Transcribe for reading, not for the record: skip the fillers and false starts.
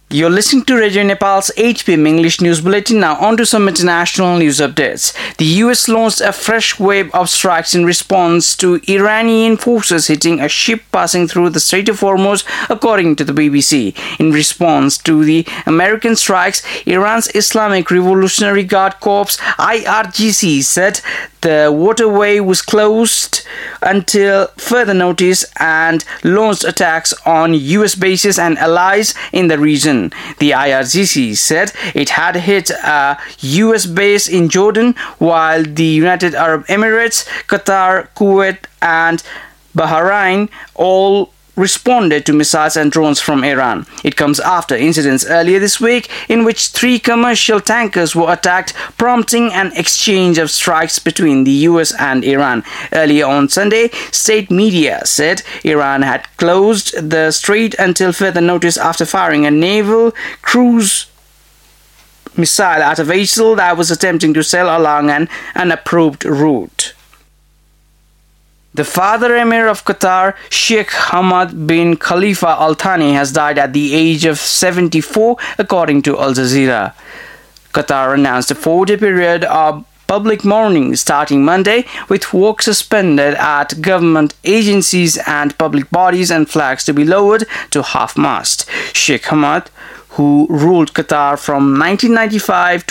You're listening to Radio Nepal's 8 p.m. English News Bulletin. Now on to some international news updates. The US launched a fresh wave of strikes in response to Iranian forces hitting a ship passing through the Strait of Hormuz, according to the BBC. In response to the American strikes, Iran's Islamic Revolutionary Guard Corps (IRGC) said the waterway was closed until further notice and launched attacks on US bases and allies in the region. The IRGC said it had hit a US base in Jordan, while the United Arab Emirates, Qatar, Kuwait and Bahrain all responded to missiles and drones from Iran. It comes after incidents earlier this week in which 3 commercial tankers were attacked, prompting an exchange of strikes between the US and Iran. Earlier on Sunday, state media said Iran had closed the strait until further notice after firing a naval cruise missile at a vessel that was attempting to sail along an unapproved route. The father emir of Qatar, Sheikh Hamad bin Khalifa Al Thani, has died at the age of 74, according to Al Jazeera. Qatar announced a 4-day period of public mourning starting Monday, with work suspended at government agencies and public bodies and flags to be lowered to half-mast. Sheikh Hamad, who ruled Qatar from 1995 to